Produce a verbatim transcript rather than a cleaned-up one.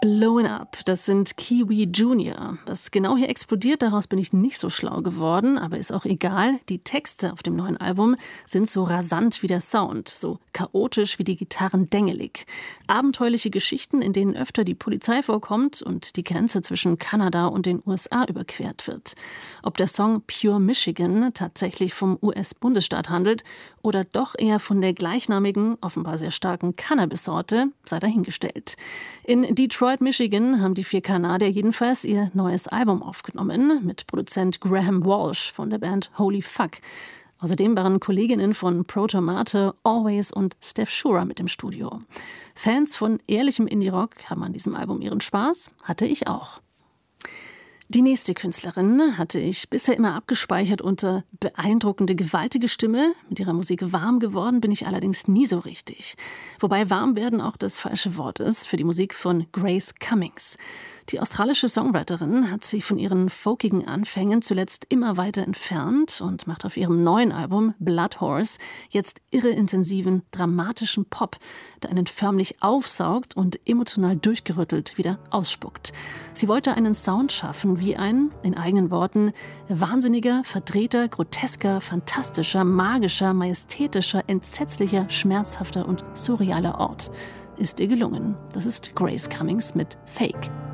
Blowing Up, das sind Kiwi Junior. Was genau hier explodiert, daraus bin ich nicht so schlau geworden, aber ist auch egal. Die Texte auf dem neuen Album sind so rasant wie der Sound, so chaotisch wie die Gitarren dengelig. Abenteuerliche Geschichten, in denen öfter die Polizei vorkommt und die Grenze zwischen Kanada und den U S A überquert wird. Ob der Song Pure Michigan tatsächlich vom U S-Bundesstaat handelt oder doch eher von der gleichnamigen, offenbar sehr starken Cannabis-Sorte, sei dahingestellt. In Detroit, Michigan haben die vier Kanadier jedenfalls ihr neues Album aufgenommen mit Produzent Graham Walsh von der Band Holy Fuck. Außerdem waren Kolleginnen von Protomate, Always und Steph Shura mit im Studio. Fans von ehrlichem Indie-Rock haben an diesem Album ihren Spaß, hatte ich auch. Die nächste Künstlerin hatte ich bisher immer abgespeichert unter beeindruckende, gewaltige Stimme. Mit ihrer Musik warm geworden bin ich allerdings nie so richtig. Wobei warm werden auch das falsche Wort ist für die Musik von Grace Cummings. Die australische Songwriterin hat sich von ihren folkigen Anfängen zuletzt immer weiter entfernt und macht auf ihrem neuen Album Blood Horse jetzt irre intensiven, dramatischen Pop, der einen förmlich aufsaugt und emotional durchgerüttelt wieder ausspuckt. Sie wollte einen Sound schaffen wie ein, in eigenen Worten, wahnsinniger, verdrehter, grotesker, fantastischer, magischer, majestätischer, entsetzlicher, schmerzhafter und surrealer Ort. Ist ihr gelungen. Das ist Grace Cummings mit Fake.